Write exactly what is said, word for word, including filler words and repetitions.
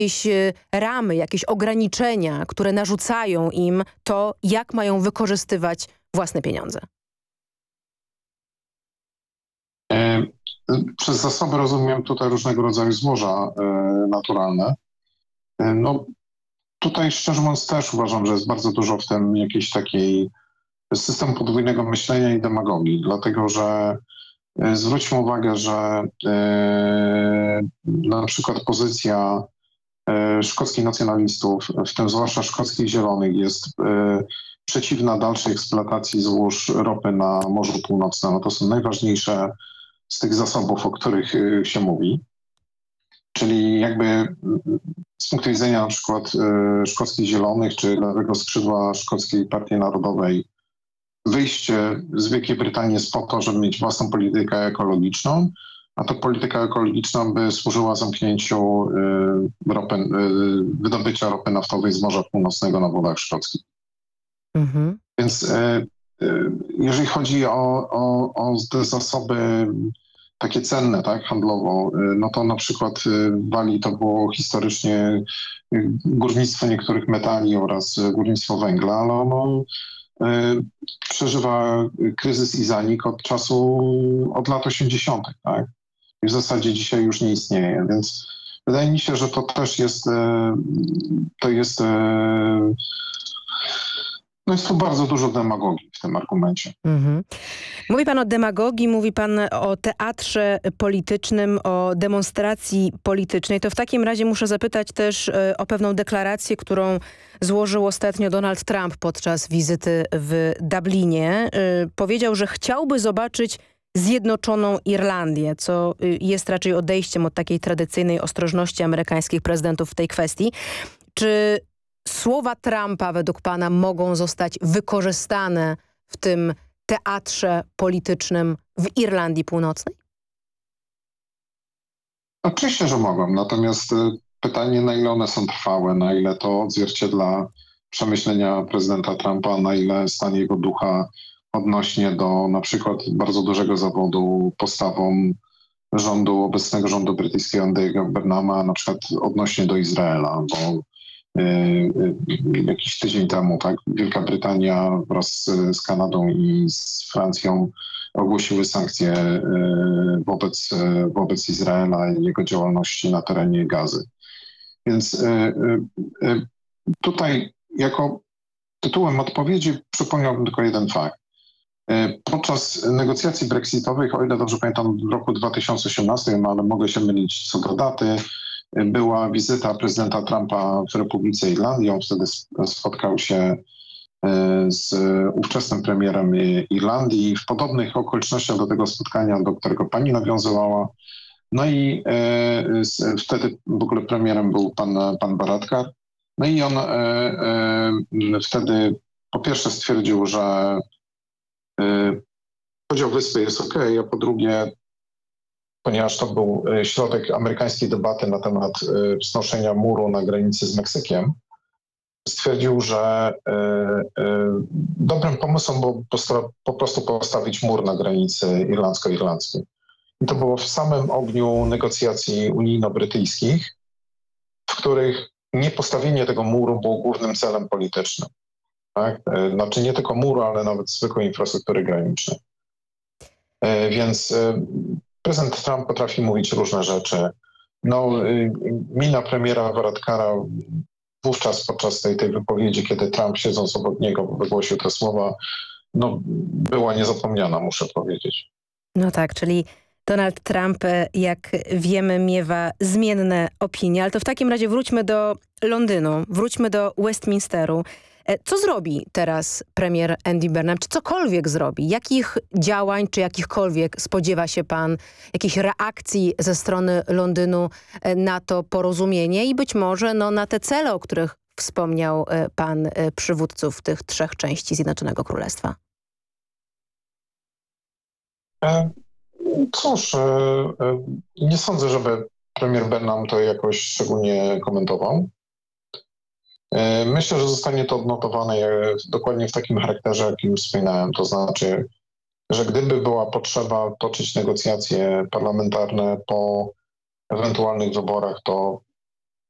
jakieś ramy, jakieś ograniczenia, które narzucają im to, jak mają wykorzystywać własne pieniądze? Przez zasoby rozumiem tutaj różnego rodzaju złoża naturalne. No tutaj szczerze mówiąc też uważam, że jest bardzo dużo w tym jakiejś takiej systemu podwójnego myślenia i demagogii, dlatego że zwróćmy uwagę, że na przykład pozycja szkockich nacjonalistów, w tym zwłaszcza szkockich zielonych, jest przeciwna dalszej eksploatacji złóż ropy na Morzu Północnym. No to są najważniejsze z tych zasobów, o których się mówi. Czyli jakby z punktu widzenia na przykład szkockich zielonych czy lewego skrzydła szkockiej Partii Narodowej wyjście z Wielkiej Brytanii jest po to, żeby mieć własną politykę ekologiczną, a ta polityka ekologiczna by służyła zamknięciu ropy, wydobycia ropy naftowej z Morza Północnego na wodach szkockich. Mhm. Więc jeżeli chodzi o, o, o te zasoby takie cenne, tak, handlowo, no to na przykład w Walii to było historycznie górnictwo niektórych metali oraz górnictwo węgla, ale ono przeżywa kryzys i zanik od czasu, od lat osiemdziesiątych, tak? I w zasadzie dzisiaj już nie istnieje, więc wydaje mi się, że to też jest, to jest, no jest tu bardzo dużo demagogii w tym argumencie. Mhm. Mówi pan o demagogii, mówi pan o teatrze politycznym, o demonstracji politycznej. To w takim razie muszę zapytać też o pewną deklarację, którą złożył ostatnio Donald Trump podczas wizyty w Dublinie. Powiedział, że chciałby zobaczyć zjednoczoną Irlandię, co jest raczej odejściem od takiej tradycyjnej ostrożności amerykańskich prezydentów w tej kwestii. Czy słowa Trumpa według pana mogą zostać wykorzystane w tym teatrze politycznym w Irlandii Północnej? Oczywiście, że mogą. Natomiast pytanie, na ile one są trwałe, na ile to odzwierciedla przemyślenia prezydenta Trumpa, na ile stanie jego ducha odnośnie do na przykład bardzo dużego zawodu postawą rządu, obecnego rządu brytyjskiego Andy'ego Burnhama, na przykład odnośnie do Izraela, bo jakiś tydzień temu, tak, Wielka Brytania wraz z, z Kanadą i z Francją ogłosiły sankcje wobec, wobec Izraela i jego działalności na terenie Gazy. Więc tutaj jako tytułem odpowiedzi przypomniałbym tylko jeden fakt. Podczas negocjacji brexitowych, o ile dobrze pamiętam, w roku dwa tysiące osiemnastym, ale mogę się mylić co do daty, była wizyta prezydenta Trumpa w Republice Irlandii. On wtedy spotkał się z ówczesnym premierem Irlandii. W podobnych okolicznościach do tego spotkania, do którego pani nawiązywała. No i e, wtedy w ogóle premierem był pan, pan Varadkar. No i on e, e, wtedy po pierwsze stwierdził, że e, podział wyspy jest ok, a po drugie, ponieważ to był środek amerykańskiej debaty na temat wznoszenia muru na granicy z Meksykiem, stwierdził, że y, y, dobrym pomysłem było po prostu postawić mur na granicy irlandzko-irlandzkiej. I to było w samym ogniu negocjacji unijno-brytyjskich, w których niepostawienie tego muru było głównym celem politycznym. Tak? Znaczy nie tylko muru, ale nawet zwykłej infrastruktury granicznej. Y, więc y, prezydent Trump potrafi mówić różne rzeczy. No, y, mina premiera Varadkara wówczas podczas tej, tej wypowiedzi, kiedy Trump siedząc obok niego wygłosił te słowa, no była niezapomniana, muszę powiedzieć. No tak, czyli Donald Trump, jak wiemy, miewa zmienne opinie, ale to w takim razie wróćmy do Londynu, wróćmy do Westminsteru. Co zrobi teraz premier Andy Burnham? Czy cokolwiek zrobi? Jakich działań, czy jakichkolwiek spodziewa się pan, jakichś reakcji ze strony Londynu na to porozumienie i być może no, na te cele, o których wspomniał pan, przywódców tych trzech części Zjednoczonego Królestwa? Cóż, nie sądzę, żeby premier Burnham to jakoś szczególnie komentował. Myślę, że zostanie to odnotowane dokładnie w takim charakterze, jakim wspominałem. To znaczy, że gdyby była potrzeba toczyć negocjacje parlamentarne po ewentualnych wyborach, to